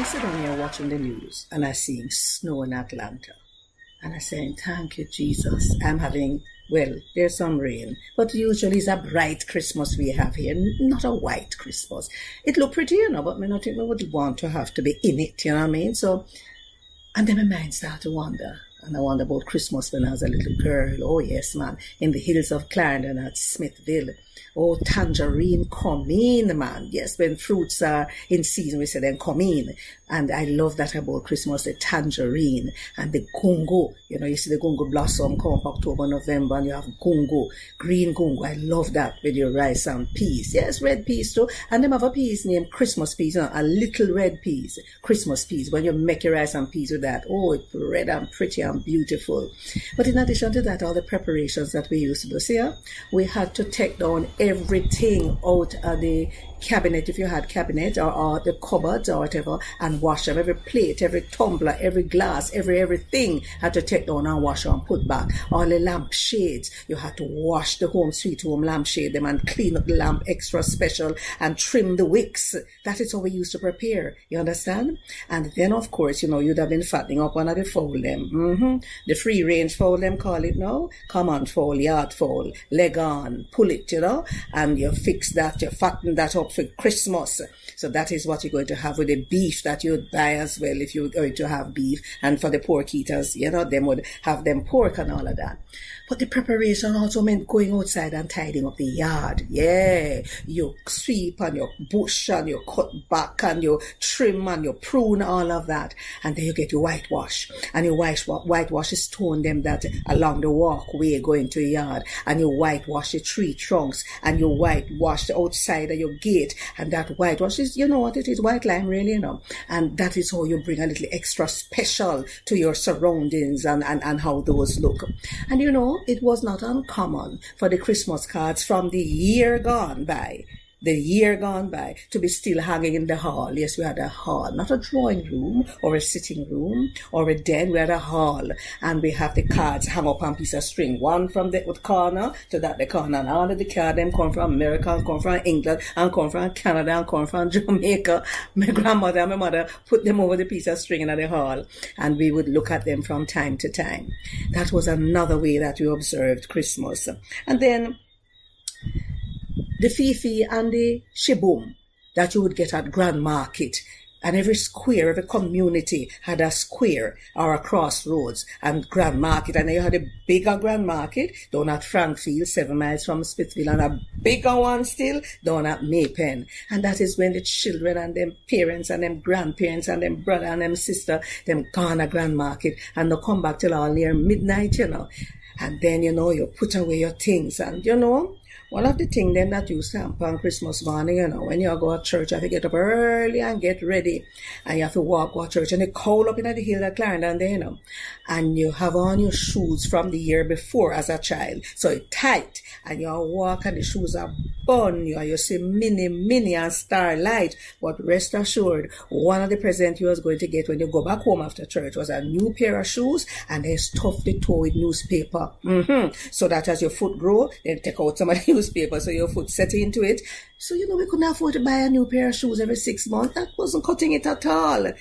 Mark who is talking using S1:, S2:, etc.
S1: sit down here watching the news and I seeing snow in Atlanta. And I saying, thank you, Jesus. I'm having, well, there's some rain. But usually it's a bright Christmas we have here, not a white Christmas. It look pretty, but I don't think we would want to have to be in it, you know what I mean? So, and then my mind started to wander. And I wonder about Christmas when I was a little girl. Oh, yes, man. In the hills of Clarendon at Smithville. Oh, tangerine, come in, man. Yes, when fruits are in season, we say then come in. And I love that about Christmas, the tangerine and the gungo. You see the gungo blossom come up October, November, and you have gungo, green gungo. I love that with your rice and peas. Yes, red peas too. And them have a peas named Christmas peas, a little red peas, Christmas peas. When you make your rice and peas with that, oh, it's red and pretty and beautiful. But in addition to that, all the preparations that we used to do, see, we had to take down everything out of the cabinet, if you had cabinet, or the cupboards or whatever, and wash them. Every plate, every tumbler, every glass, everything had to take down and wash and put back. All the lamp shades, you had to wash the home sweet home lamp shade them and clean up the lamp extra special and trim the wicks. That is how we used to prepare. You understand? And then, of course, you'd have been fattening up one of the fowl them. The free range fowl them call it now. Common fowl, yard fowl, leg on, pull it, and you fix that, you fatten that up for Christmas. So that is what you're going to have with the beef that you'd buy as well if you're going to have beef. And for the pork eaters, them would have them pork and all of that. But the preparation also meant going outside and tidying up the yard. Yeah, you sweep and you bush and you cut back and you trim and you prune, all of that. And then you get your whitewash. And your whitewash is stone them that along the walkway going to the yard. And you whitewash the tree trunks. And you whitewash the outside of your gate. And that whitewash is, what it is, white lime really, And that is how you bring a little extra special to your surroundings and how those look. And it was not uncommon for the Christmas cards from the year gone by, to be still hanging in the hall. Yes, we had a hall, not a drawing room or a sitting room or a den. We had a hall, and we have the cards hung up on a piece of string, one from the corner to the corner. And all of the cards them come from America, and come from England, and come from Canada, and come from Jamaica. My grandmother and my mother put them over the piece of string in the hall, and we would look at them from time to time. That was another way that we observed Christmas. And then the fifi and the shibum that you would get at Grand Market. And every square, every community had a square or a crossroads and Grand Market. And then you had a bigger Grand Market down at Frankfield, 7 miles from Smithville, and a bigger one still down at Maypen. And that is when the children and them parents and them grandparents and them brother and them sister, them gone to Grand Market, and they come back till all near midnight, And then, you put away your things, and one of the things then that you stamp on Christmas morning, when you go to church, you have to get up early and get ready. And you have to walk to church. And you cowl up in the hill of Clarendon there, And you have on your shoes from the year before as a child. So it's tight. And you walk and the shoes are bun. You see mini and starlight. But rest assured, one of the presents you was going to get when you go back home after church was a new pair of shoes, and they stuff the toe with newspaper. So that as your foot grow, then take out some of the newspaper so your foot set into it. So, we couldn't afford to buy a new pair of shoes every 6 months. That wasn't cutting it at all.